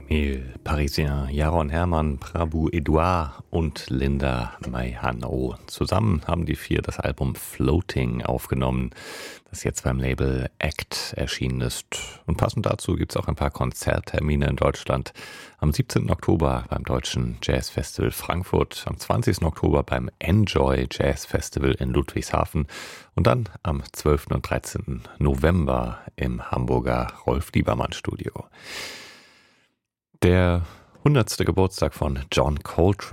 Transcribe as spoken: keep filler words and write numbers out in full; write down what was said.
Emil Parisien, Jaron Hermann, Prabu Edouard und Linda Maihano. Zusammen haben die vier das Album Floating aufgenommen, das jetzt beim Label Act erschienen ist. Und passend dazu gibt es auch ein paar Konzerttermine in Deutschland. Am siebzehnten Oktober beim Deutschen Jazz Festival Frankfurt, am zwanzigsten Oktober beim Enjoy Jazz Festival in Ludwigshafen und dann am zwölften und dreizehnten November im Hamburger Rolf-Liebermann Studio. Der hundertste Geburtstag von John Coltrane